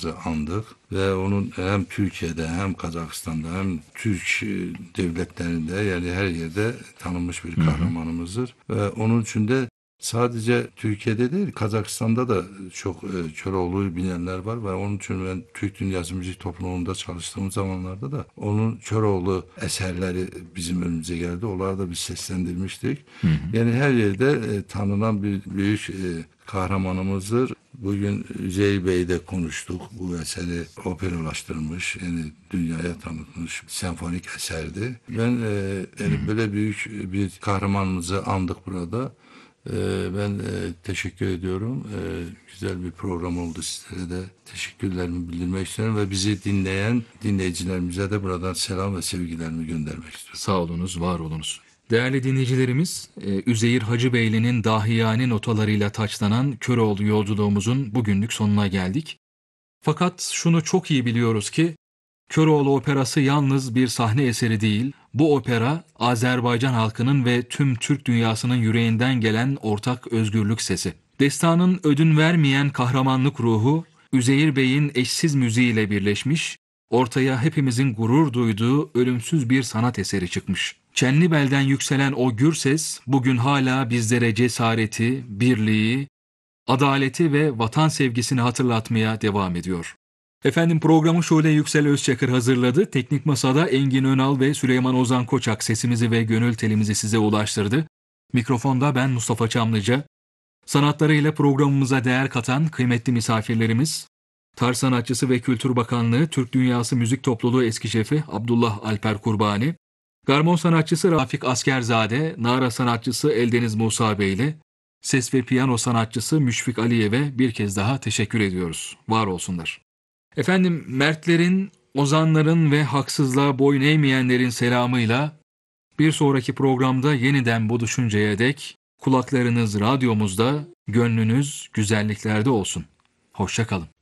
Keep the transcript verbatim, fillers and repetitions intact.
kahramanımızı andık ve onun hem Türkiye'de hem Kazakistan'da hem Türk devletlerinde, yani her yerde tanınmış bir kahramanımızdır. Ve onun için de sadece Türkiye'de değil, Kazakistan'da da çok e, Köroğlu'yu bilenler var ve onun için ben Türk Dünyası Müzik Topluluğu'nda çalıştığım zamanlarda da onun Köroğlu eserleri bizim önümüze geldi. Onları da biz seslendirmiştik. Hı hı. Yani her yerde e, tanınan bir büyük e, kahramanımızdır. Bugün Üzeyir Bey'de konuştuk. Bu eseri operalaştırmış, yani dünyaya tanıtmış senfonik eserdi. Ben e, yani böyle büyük bir kahramanımızı andık burada. Ben teşekkür ediyorum. Güzel bir program oldu. Sizlere de teşekkürlerimi bildirmek istiyorum ve bizi dinleyen dinleyicilerimize de buradan selam ve sevgilerimi göndermek istiyorum. Sağ olunuz, var olunuz. Değerli dinleyicilerimiz, Üzeyir Hacıbeyli'nin dahiyane notalarıyla taçlanan Köroğlu yolculuğumuzun bugünlük sonuna geldik. Fakat şunu çok iyi biliyoruz ki, Köroğlu Operası yalnız bir sahne eseri değil, bu opera Azerbaycan halkının ve tüm Türk dünyasının yüreğinden gelen ortak özgürlük sesi. Destanın ödün vermeyen kahramanlık ruhu, Üzeyir Bey'in eşsiz müziğiyle birleşmiş, ortaya hepimizin gurur duyduğu ölümsüz bir sanat eseri çıkmış. Çenlibel'den yükselen o gür ses, bugün hala bizlere cesareti, birliği, adaleti ve vatan sevgisini hatırlatmaya devam ediyor. Efendim, programı Şule Yüksel Özçakır hazırladı. Teknik Masa'da Engin Önal ve Süleyman Ozan Koçak sesimizi ve gönül telimizi size ulaştırdı. Mikrofonda ben Mustafa Çamlıca. Sanatlarıyla programımıza değer katan kıymetli misafirlerimiz, Tarz Sanatçısı ve Kültür Bakanlığı Türk Dünyası Müzik Topluluğu eski şefi Abdullah Alper Kurbani, Garmon sanatçısı Rafik Askerzade, Nara sanatçısı Eldeniz Musa Beyli, ses ve piyano sanatçısı Müşfik Aliyev'e bir kez daha teşekkür ediyoruz. Var olsunlar. Efendim, mertlerin, ozanların ve haksızlığa boyun eğmeyenlerin selamıyla bir sonraki programda yeniden buluşuncaya dek kulaklarınız radyomuzda, gönlünüz güzelliklerde olsun. Hoşça kalın.